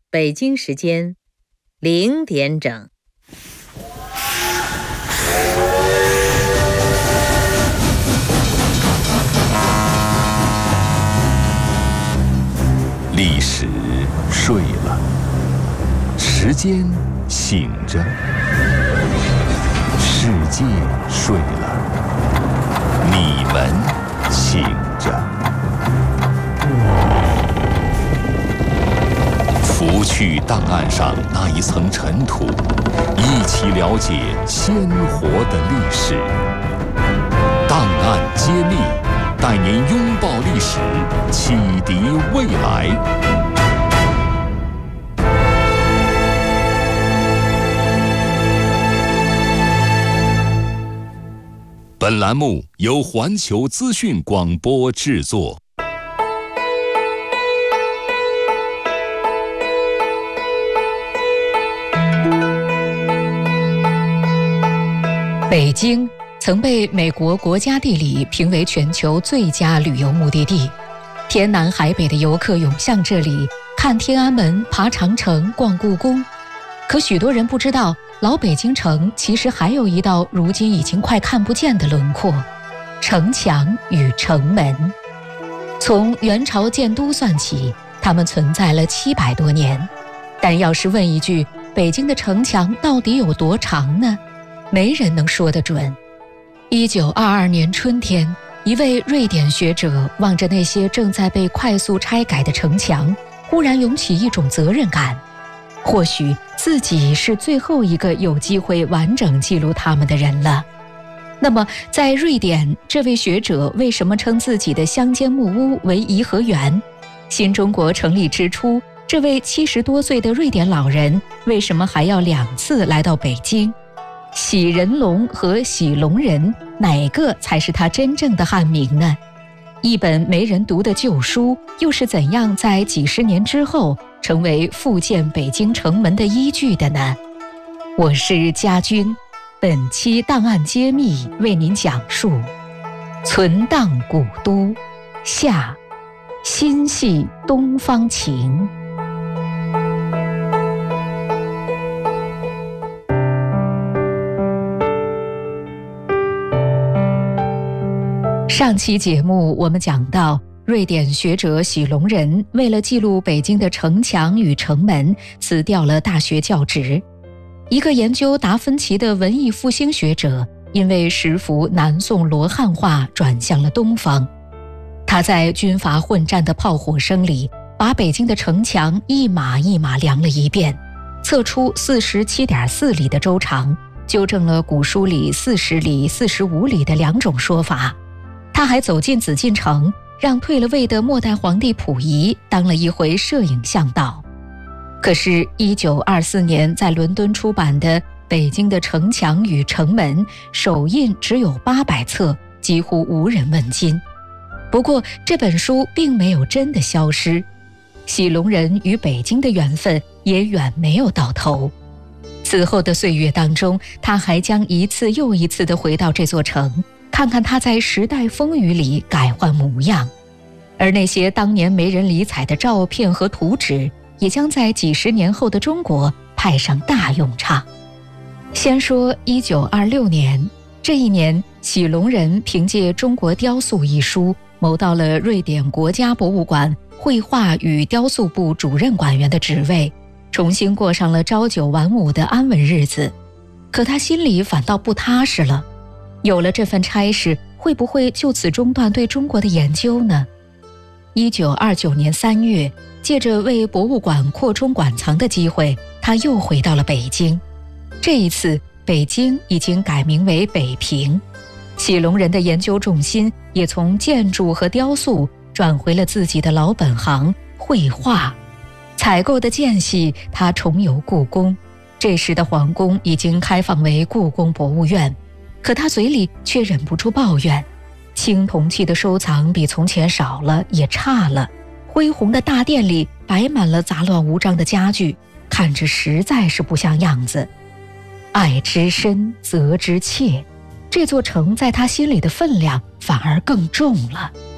北京时间0点整。 历史睡了，时间醒着，世界睡了，你们醒着。拂去档案上那一层尘土，一起了解鲜活的历史。档案揭秘，带您拥抱历史，启迪未来。本栏目由环球资讯广播制作。 北京曾被美国国家地理评为全球最佳旅游目的地，天南海北的游客涌向这里，看天安门、爬长城、逛故宫。可许多人不知道，老北京城其实还有一道如今已经快看不见的轮廓——城墙与城门。从元朝建都算起，它们存在了700多年。但要是问一句，北京的城墙到底有多长呢？没人能说得准。1922年春天，一位瑞典学者望着那些正在被快速拆改的城墙，忽然涌起一种责任感。或许自己是最后一个有机会完整记录他们的人了。那么，在瑞典，这位学者为什么称自己的乡间木屋为颐和园？新中国成立之初，这位70多岁的瑞典老人为什么还要2次来到北京？喜仁龙和喜隆人，哪个才是他真正的汉名呢？一本没人读的旧书，又是怎样在几十年之后成为复建北京城门的依据的呢？我是家军，本期档案揭秘为您讲述存档古都下，心系东方情。上期节目我们讲到，瑞典学者喜隆人为了记录北京的城墙与城门，辞掉了大学教职。一个研究达芬奇的文艺复兴学者，因为识服南宋罗汉画，转向了东方。他在军阀混战的炮火声里，把北京的城墙一码一码量了一遍，测出47.4里的周长，纠正了古书里40里、45里的2种说法。他还走进紫禁城，让退了位的末代皇帝溥仪当了一回摄影向导。可是1924年在伦敦出版的《北京的城墙与城门》首印只有800册，几乎无人问津。不过这本书并没有真的消失，喜隆人与北京的缘分也远没有到头。此后的岁月当中，他还将一次又一次地回到这座城，看看它在时代风雨里改换模样，而那些当年没人理睬的照片和图纸，也将在几十年后的中国派上大用场。先说1926年，这一年，喜隆人凭借《中国雕塑》一书，谋到了瑞典国家博物馆绘画与雕塑部主任馆员的职位，重新过上了朝9晚5的安稳日子。可他心里反倒不踏实了。有了这份差事，会不会就此中断对中国的研究呢？1929年3月，借着为博物馆扩充馆藏的机会，他又回到了北京。这一次，北京已经改名为北平。喜隆人的研究重心也从建筑和雕塑转回了自己的老本行——绘画。采购的间隙，他重游故宫。这时的皇宫已经开放为故宫博物院。可他嘴里却忍不住抱怨，青铜器的收藏比从前少了，也差了。恢宏的大殿里摆满了杂乱无章的家具，看着实在是不像样子。爱之深，责之切，这座城在他心里的分量反而更重了。